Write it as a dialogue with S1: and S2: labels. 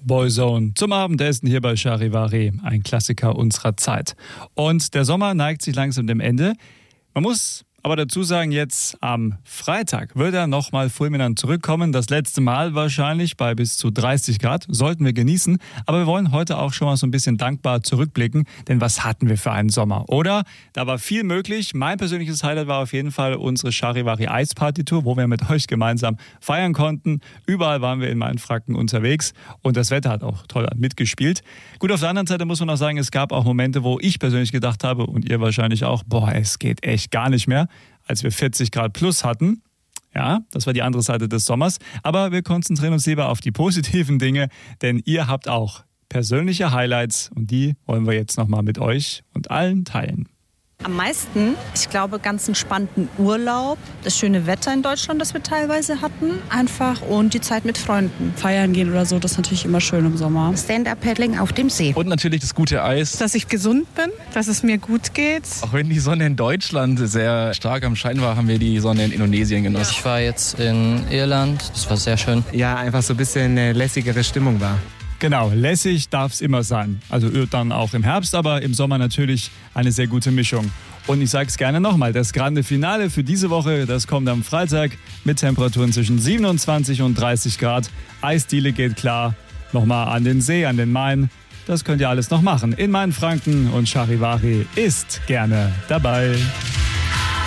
S1: Boyzone zum Abendessen hier bei Charivari, ein Klassiker unserer Zeit. Und der Sommer neigt sich langsam dem Ende. Man muss aber dazu sagen, jetzt am Freitag wird er nochmal fulminant zurückkommen. Das letzte Mal wahrscheinlich bei bis zu 30 Grad. Sollten wir genießen. Aber wir wollen heute auch schon mal so ein bisschen dankbar zurückblicken. Denn was hatten wir für einen Sommer, oder? Da war viel möglich. Mein persönliches Highlight war auf jeden Fall unsere Charivari Eisparty-Tour, wo wir mit euch gemeinsam feiern konnten. Überall waren wir in Mainfranken unterwegs. Und das Wetter hat auch toll mitgespielt. Gut, auf der anderen Seite muss man auch sagen, es gab auch Momente, wo ich persönlich gedacht habe, und ihr wahrscheinlich auch, boah, es geht echt gar nicht mehr, als wir 40 Grad plus hatten. Ja, das war die andere Seite des Sommers. Aber wir konzentrieren uns lieber auf die positiven Dinge, denn ihr habt auch persönliche Highlights und die wollen wir jetzt nochmal mit euch und allen teilen.
S2: Am meisten, ich glaube, ganz entspannten Urlaub, das schöne Wetter in Deutschland, das wir teilweise hatten, einfach, und die Zeit mit Freunden.
S3: Feiern gehen oder so, das ist natürlich immer schön im Sommer.
S4: Stand-up-Paddling auf dem See.
S5: Und natürlich das gute Eis.
S6: Dass ich gesund bin, dass es mir gut geht.
S5: Auch wenn die Sonne in Deutschland sehr stark am Schein war, haben wir die Sonne in Indonesien genossen.
S7: Ich war jetzt in Irland, das war sehr schön.
S8: Ja, einfach so ein bisschen eine lässigere Stimmung war.
S1: Genau, lässig darf es immer sein. Also dann auch im Herbst, aber im Sommer natürlich eine sehr gute Mischung. Und ich sage es gerne nochmal, das Grande Finale für diese Woche, das kommt am Freitag mit Temperaturen zwischen 27 und 30 Grad. Eisdiele geht klar, nochmal an den See, an den Main. Das könnt ihr alles noch machen in Mainfranken und Charivari ist gerne dabei.